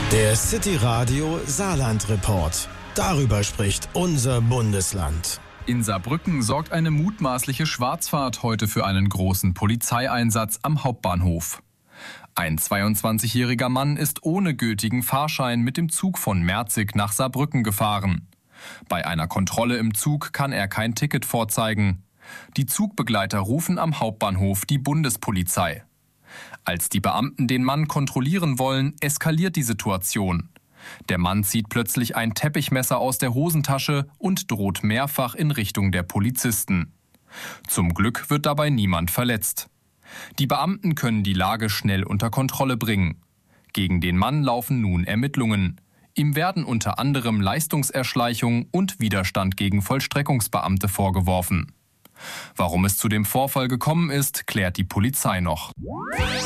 Der City Radio Saarland Report. Darüber spricht unser Bundesland. In Saarbrücken sorgt eine mutmaßliche Schwarzfahrt heute für einen großen Polizeieinsatz am Hauptbahnhof. Ein 22-jähriger Mann ist ohne gültigen Fahrschein mit dem Zug von Merzig nach Saarbrücken gefahren. Bei einer Kontrolle im Zug kann er kein Ticket vorzeigen. Die Zugbegleiter rufen am Hauptbahnhof die Bundespolizei. Als die Beamten den Mann kontrollieren wollen, eskaliert die Situation. Der Mann zieht plötzlich ein Teppichmesser aus der Hosentasche und droht mehrfach in Richtung der Polizisten. Zum Glück wird dabei niemand verletzt. Die Beamten können die Lage schnell unter Kontrolle bringen. Gegen den Mann laufen nun Ermittlungen. Ihm werden unter anderem Leistungserschleichung und Widerstand gegen Vollstreckungsbeamte vorgeworfen. Warum es zu dem Vorfall gekommen ist, klärt die Polizei noch.